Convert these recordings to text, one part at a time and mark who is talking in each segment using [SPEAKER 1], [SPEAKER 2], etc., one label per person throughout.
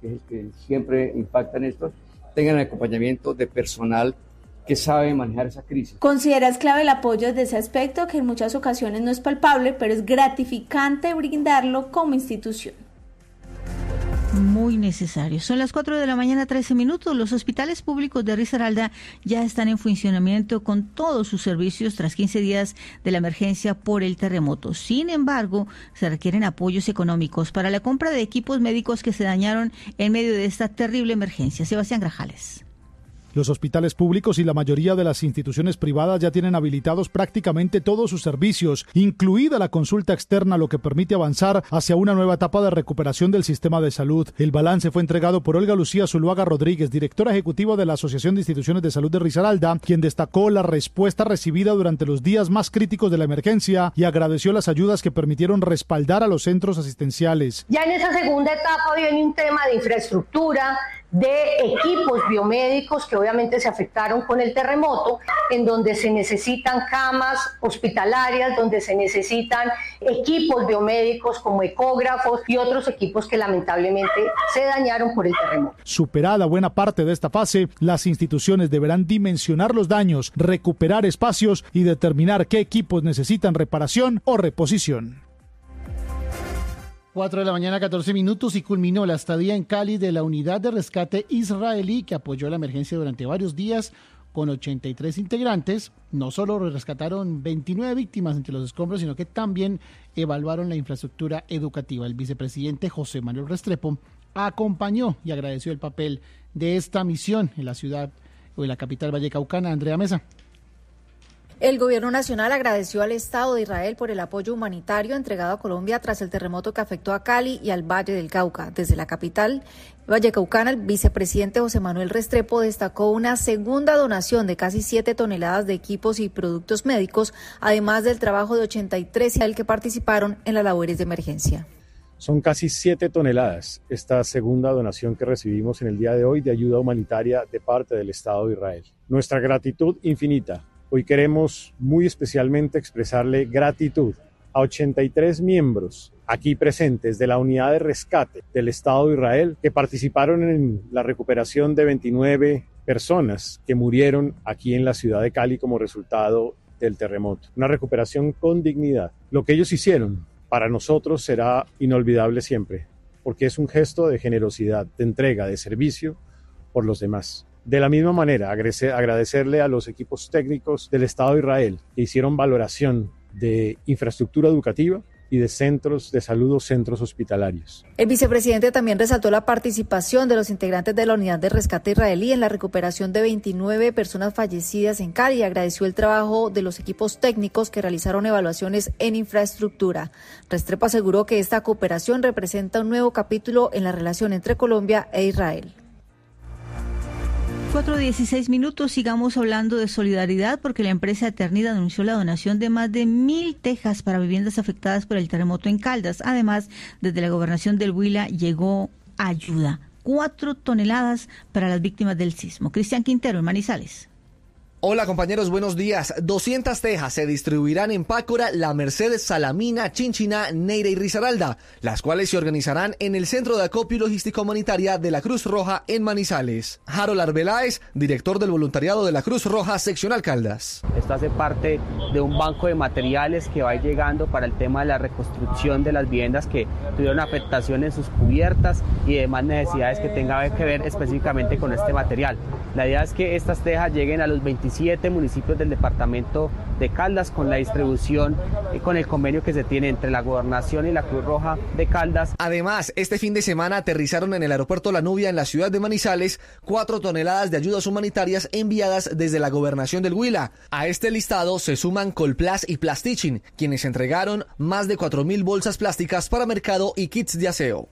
[SPEAKER 1] que es el que siempre impacta en esto, tengan el acompañamiento de personal que sabe manejar esa crisis.
[SPEAKER 2] ¿Consideras clave el apoyo desde ese aspecto, que en muchas ocasiones no es palpable, pero es gratificante brindarlo como institución?
[SPEAKER 3] Muy necesario. Son las 4 de la mañana, 13 minutos. Los hospitales públicos de Risaralda ya están en funcionamiento con todos sus servicios tras 15 días de la emergencia por el terremoto. Sin embargo, se requieren apoyos económicos para la compra de equipos médicos que se dañaron en medio de esta terrible emergencia. Sebastián Grajales.
[SPEAKER 4] Los hospitales públicos y la mayoría de las instituciones privadas ya tienen habilitados prácticamente todos sus servicios, incluida la consulta externa, lo que permite avanzar hacia una nueva etapa de recuperación del sistema de salud. El balance fue entregado por Olga Lucía Zuluaga Rodríguez, directora ejecutiva de la Asociación de Instituciones de Salud de Risaralda, quien destacó la respuesta recibida durante los días más críticos de la emergencia y agradeció las ayudas que permitieron respaldar a los centros asistenciales.
[SPEAKER 5] Ya en esa segunda etapa viene un tema de infraestructura, de equipos biomédicos que obviamente se afectaron con el terremoto, en donde se necesitan camas hospitalarias, donde se necesitan equipos biomédicos como ecógrafos y otros equipos que lamentablemente se dañaron por el terremoto.
[SPEAKER 4] Superada buena parte de esta fase, las instituciones deberán dimensionar los daños, recuperar espacios y determinar qué equipos necesitan reparación o reposición.
[SPEAKER 6] 4 de la mañana, 14 minutos, y culminó la estadía en Cali de la unidad de rescate israelí que apoyó la emergencia durante varios días con 83 integrantes. No solo rescataron 29 víctimas entre los escombros, sino que también evaluaron la infraestructura educativa. El vicepresidente José Manuel Restrepo acompañó y agradeció el papel de esta misión en la ciudad o en la capital vallecaucana. Andrea Mesa.
[SPEAKER 7] El gobierno nacional agradeció al Estado de Israel por el apoyo humanitario entregado a Colombia tras el terremoto que afectó a Cali y al Valle del Cauca. Desde la capital vallecaucana, el vicepresidente José Manuel Restrepo destacó una segunda donación de casi 7 toneladas de equipos y productos médicos, además del trabajo de 83 que participaron en las labores de emergencia.
[SPEAKER 8] Son casi 7 toneladas esta segunda donación que recibimos en el día de hoy de ayuda humanitaria de parte del Estado de Israel. Nuestra gratitud infinita. Hoy queremos muy especialmente expresarle gratitud a 83 miembros aquí presentes de la unidad de rescate del Estado de Israel que participaron en la recuperación de 29 personas que murieron aquí en la ciudad de Cali como resultado del terremoto. Una recuperación con dignidad. Lo que ellos hicieron para nosotros será inolvidable siempre, porque es un gesto de generosidad, de entrega, de servicio por los demás. De la misma manera, agradecerle a los equipos técnicos del Estado de Israel que hicieron valoración de infraestructura educativa y de centros de salud o centros hospitalarios.
[SPEAKER 7] El vicepresidente también resaltó la participación de los integrantes de la unidad de rescate israelí en la recuperación de 29 personas fallecidas en Cali y agradeció el trabajo de los equipos técnicos que realizaron evaluaciones en infraestructura. Restrepo aseguró que esta cooperación representa un nuevo capítulo en la relación entre Colombia e Israel.
[SPEAKER 3] 4:16 minutos, sigamos hablando de solidaridad porque la empresa Eternidad anunció la donación de más de 1,000 tejas para viviendas afectadas por el terremoto en Caldas. Además, desde la gobernación del Huila llegó ayuda, 4 toneladas para las víctimas del sismo. Cristian Quintero, en Manizales.
[SPEAKER 9] Hola compañeros, buenos días. 200 tejas se distribuirán en Pácora, La Merced, Salamina, Chinchiná, Neira y Risaralda, las cuales se organizarán en el Centro de Acopio y Logística Humanitaria de la Cruz Roja en Manizales. Harold Arbeláez, director del voluntariado de la Cruz Roja Seccional Caldas.
[SPEAKER 10] Esto hace parte de un banco de materiales que va llegando para el tema de la reconstrucción de las viviendas que tuvieron afectación en sus cubiertas y demás necesidades que tengan que ver específicamente con este material. La idea es que estas tejas lleguen a los 27 municipios del departamento de Caldas con la distribución y con el convenio que se tiene entre la Gobernación y la Cruz Roja de Caldas.
[SPEAKER 9] Además, este fin de semana aterrizaron en el aeropuerto La Nubia en la ciudad de Manizales 4 toneladas de ayudas humanitarias enviadas desde la Gobernación del Huila. A este listado se suman Colplas y Plastichin, quienes entregaron más de 4,000 bolsas plásticas para mercado y kits de aseo.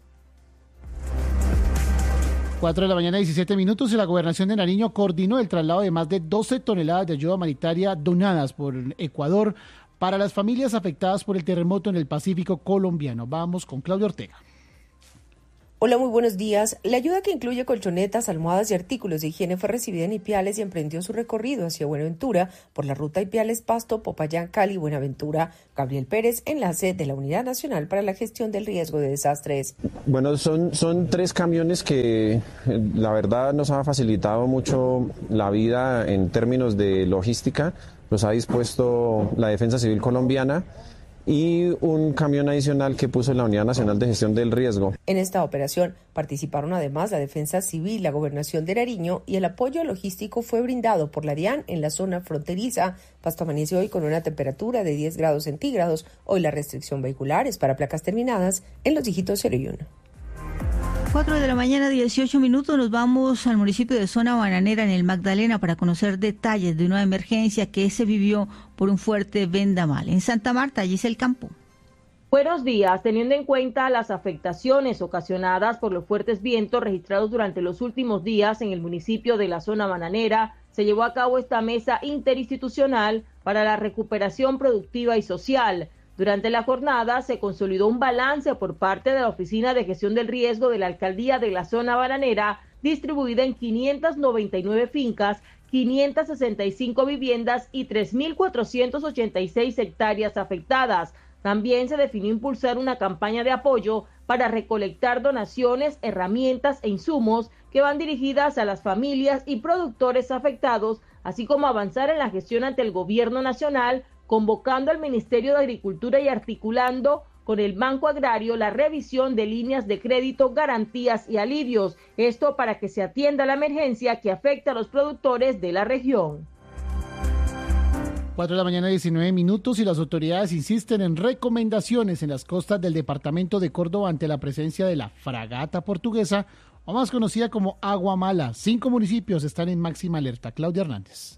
[SPEAKER 6] 4 de la mañana, 17 minutos, y la Gobernación de Nariño coordinó el traslado de más de 12 toneladas de ayuda humanitaria donadas por Ecuador para las familias afectadas por el terremoto en el Pacífico colombiano. Vamos con Claudio Ortega.
[SPEAKER 11] Hola, muy buenos días. La ayuda, que incluye colchonetas, almohadas y artículos de higiene, fue recibida en Ipiales y emprendió su recorrido hacia Buenaventura por la ruta Ipiales-Pasto, Popayán, Cali, Buenaventura. Gabriel Pérez, enlace de la Unidad Nacional para la Gestión del Riesgo de Desastres.
[SPEAKER 12] Bueno, son 3 camiones que la verdad nos ha facilitado mucho la vida en términos de logística. Los ha dispuesto la Defensa Civil colombiana, y un camión adicional que puso la Unidad Nacional de Gestión del Riesgo.
[SPEAKER 11] En esta operación participaron además la Defensa Civil, la Gobernación de Nariño, y el apoyo logístico fue brindado por la DIAN en la zona fronteriza. Pasto amaneció hoy con una temperatura de 10 grados centígrados. Hoy la restricción vehicular es para placas terminadas en los dígitos 0 y 1.
[SPEAKER 3] 4 de la mañana, 18 minutos, nos vamos al municipio de Zona Bananera, en el Magdalena, para conocer detalles de una emergencia que se vivió por un fuerte vendaval. En Santa Marta, Giselle Campo.
[SPEAKER 13] Buenos días. Teniendo en cuenta las afectaciones ocasionadas por los fuertes vientos registrados durante los últimos días en el municipio de la Zona Bananera, se llevó a cabo esta mesa interinstitucional para la recuperación productiva y social. Durante la jornada se consolidó un balance por parte de la Oficina de Gestión del Riesgo de la Alcaldía de la Zona Bananera, distribuida en 599 fincas, 565 viviendas y 3.486 hectáreas afectadas. También se definió impulsar una campaña de apoyo para recolectar donaciones, herramientas e insumos que van dirigidas a las familias y productores afectados, así como avanzar en la gestión ante el Gobierno Nacional, convocando al Ministerio de Agricultura y articulando con el Banco Agrario la revisión de líneas de crédito, garantías y alivios. Esto para que se atienda la emergencia que afecta a los productores de la región.
[SPEAKER 6] 4 de la mañana, 19 minutos, y las autoridades insisten en recomendaciones en las costas del departamento de Córdoba ante la presencia de la fragata portuguesa, o más conocida como Agua Mala. 5 municipios están en máxima alerta. Claudia Hernández.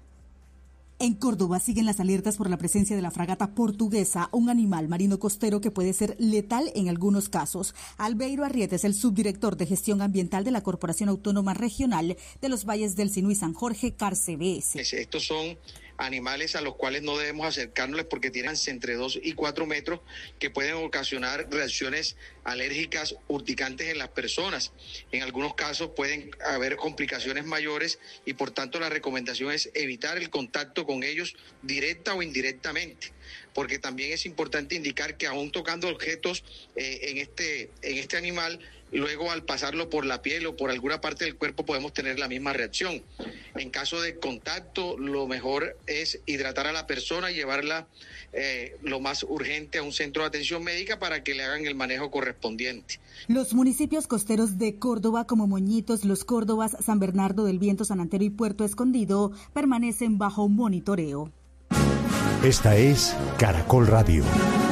[SPEAKER 14] En Córdoba siguen las alertas por la presencia de la fragata portuguesa, un animal marino costero que puede ser letal en algunos casos. Albeiro Arrieta es el subdirector de gestión ambiental de la Corporación Autónoma Regional de los Valles del Sinú y San Jorge, CARCBS.
[SPEAKER 15] Estos son animales a los cuales no debemos acercarnos porque tienen entre 2 y 4 metros, que pueden ocasionar reacciones alérgicas urticantes en las personas. En algunos casos pueden haber complicaciones mayores y por tanto la recomendación es evitar el contacto con ellos directa o indirectamente, porque también es importante indicar que aún tocando objetos en este animal, luego al pasarlo por la piel o por alguna parte del cuerpo podemos tener la misma reacción. En caso de contacto, lo mejor es hidratar a la persona y llevarla lo más urgente a un centro de atención médica para que le hagan el manejo correspondiente.
[SPEAKER 14] Los municipios costeros de Córdoba, como Moñitos, Los Córdobas, San Bernardo del Viento, San Antero y Puerto Escondido, permanecen bajo monitoreo.
[SPEAKER 16] Esta es Caracol Radio.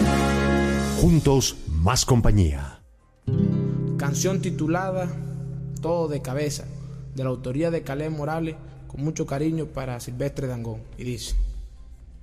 [SPEAKER 16] Juntos, más compañía.
[SPEAKER 17] Canción titulada Todo de Cabeza, de la autoría de Caleb Morales, con mucho cariño para Silvestre Dangond, y dice: